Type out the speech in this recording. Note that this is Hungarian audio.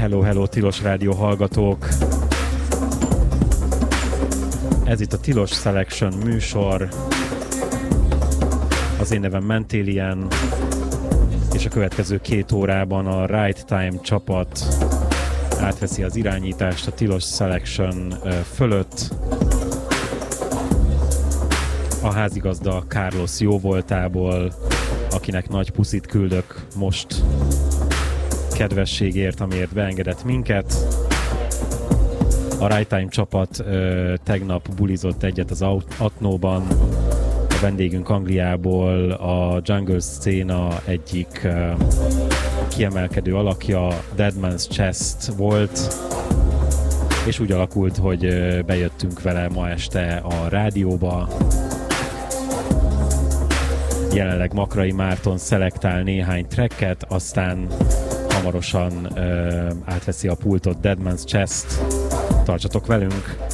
Hello, Tilos Rádió hallgatók! Ez itt a Tilos Selection műsor. Az én nevem Mentélien, és a következő 2 órában a Right Time csapat átveszi az irányítást a Tilos Selection fölött. A házigazda Carlos jóvoltából, akinek nagy puszit küldök most kedvességért, amiért beengedett minket. A Right Time csapat tegnap bulizott egyet az Atnóban. A vendégünk Angliából a jungle szcéna egyik kiemelkedő alakja, Dead Man's Chest volt, és úgy alakult, hogy bejöttünk vele ma este a rádióba. Jelenleg Makrai Márton szelektál néhány tracket, aztán hamarosan átveszi a pultot Dead Man's Chest. Tartsatok velünk!